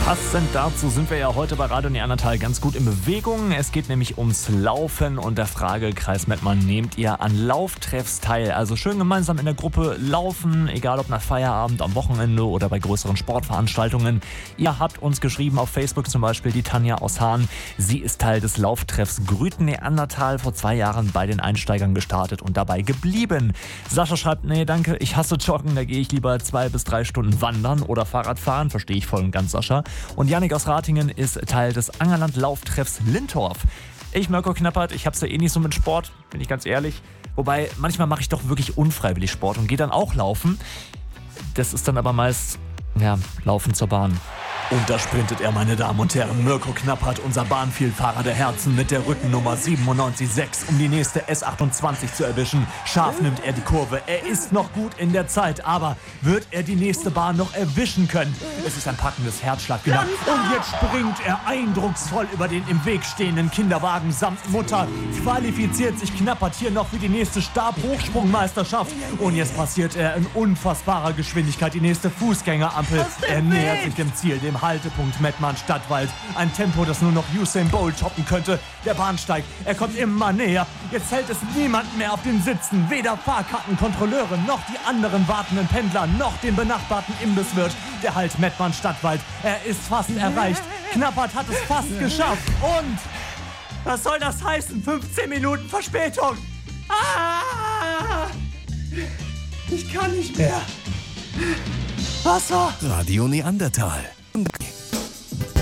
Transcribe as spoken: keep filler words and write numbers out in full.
Passend dazu sind wir ja heute bei Radio Neandertal ganz gut in Bewegung. Es geht nämlich ums Laufen und der Frage, Kreis Mettmann, nehmt ihr an Lauftreffs teil? Also schön gemeinsam in der Gruppe laufen, egal ob nach Feierabend, am Wochenende oder bei größeren Sportveranstaltungen. Ihr habt uns geschrieben auf Facebook zum Beispiel, die Tanja aus Hahn. Sie ist Teil des Lauftreffs Grüten Neandertal, vor zwei Jahren bei den Einsteigern gestartet und dabei geblieben. Sascha schreibt, nee danke, ich hasse Joggen, da gehe ich lieber zwei bis drei Stunden wandern oder Fahrrad fahren. Verstehe ich voll und ganz, Sascha. Und Jannik aus Ratingen ist Teil des Angerland-Lauftreffs Lintorf. Ich, Mirko Knappert, ich hab's ja eh nicht so mit Sport, bin ich ganz ehrlich. Wobei, manchmal mache ich doch wirklich unfreiwillig Sport und gehe dann auch laufen. Das ist dann aber meist, ja, Laufen zur Bahn. Und da sprintet er, meine Damen und Herren, Mirko Knappert, unser Bahnvielfahrer der Herzen mit der Rückennummer siebenundneunzig sechs, um die nächste S achtundzwanzig zu erwischen. Scharf nimmt er die Kurve. Er ist noch gut in der Zeit, aber wird er die nächste Bahn noch erwischen können? Es ist ein packendes Herzschlaggedanke. Und jetzt springt er eindrucksvoll über den im Weg stehenden Kinderwagen samt Mutter. Qualifiziert sich Knappert hier noch für die nächste Stabhochsprungmeisterschaft. Und jetzt passiert er in unfassbarer Geschwindigkeit die nächste Fußgängerampel. Er nähert sich dem Ziel, dem Haltepunkt Mettmann-Stadtwald. Ein Tempo, das nur noch Usain Bolt toppen könnte. Der Bahnsteig, er kommt immer näher. Jetzt hält es niemand mehr auf den Sitzen. Weder Fahrkartenkontrolleure, noch die anderen wartenden Pendler, noch den benachbarten Imbisswirt. Der Halt Mettmann-Stadtwald, er ist fast erreicht. Knappert hat es fast geschafft. Und was soll das heißen? fünfzehn Minuten Verspätung. Ah! Ich kann nicht mehr. Wasser. Radio Neandertal.